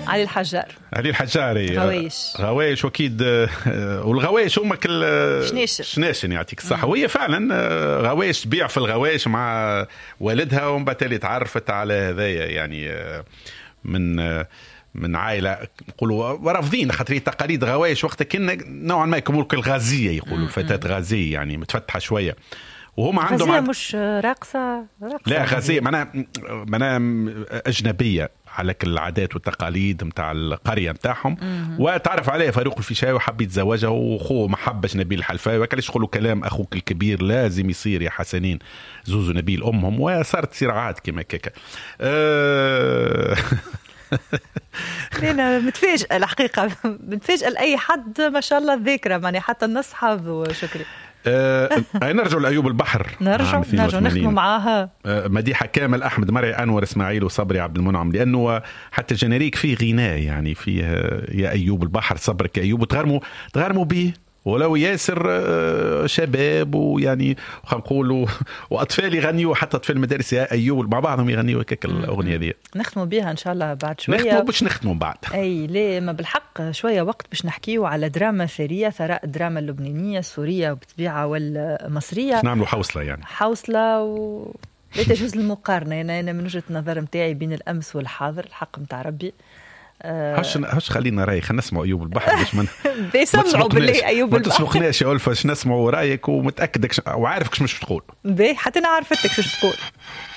علي الحجار. علي الحجاري غوايش واكيد. والغوايش هما شناشن يعطيك الصحه. وهي فعلا غوايش تبيع في الغوايش مع والدها، ومن بعد اللي تعرفت على هذايا يعني من عائله نقولوا رافضين خاطر تقاليد غوايش وقت كنا نوعا ما يكملوا كالغازيه، يقولوا الفتاه غازيه يعني متفتحه شويه. وهم عندهم مش راقصه لا غازيه معناها اجنبيه على كل العادات والتقاليد متاع القريه متاعهم. وتعرف عليه فاروق الفيشاوي وحب يتزوجها، وخوه محبش نبيل الحلفاوي. وكلش يقولوا كلام اخوك الكبير لازم يصير يا حسنين زوزو نبيل امهم، وصارت صراعات كما كيكا. أنا متفاجئة الحقيقة، متفاجئة لأي حد ما شاء الله الذاكرة، يعني حتى الناس حافظوا. شكري. نرجع لأيوب البحر، نرجع نخدم معاها مديحة كامل، أحمد مرعي، أنور إسماعيل، وصبري عبد المنعم، لأنه حتى الجنريك فيه غناء يعني فيه يا أيوب البحر صبرك يا أيوب، وتغرموا به ولو ياسر شباب ويعني نقولوا واطفال يغنيوا، حتى اطفال المدارس يا ايوب مع بعضهم يغنيوا هكاك الاغنيه دي. نختموا بها ان شاء الله بعد شويه. نختموا بعد اي ليه ما بالحق شويه وقت باش نحكيوا على دراما ثريه، ثراء الدراما اللبنانيه السوريه بالطبيعه والمصريه. نعملوا حوصله يعني حوصله لا تجوز المقارنه. انا من وجهه النظر نتاعي بين الامس والحاضر الحق نتاع ربي. هش خلينا راي، خلينا نسمعوا أيوب البحر باش ما بيسمعوا بالله أيوب البحر، ما تسبقناش يا ألفا، نسمعوا رايك ومتأكدك وعارفك مش تقول باهي حتى أنا عارفتك شو تقول.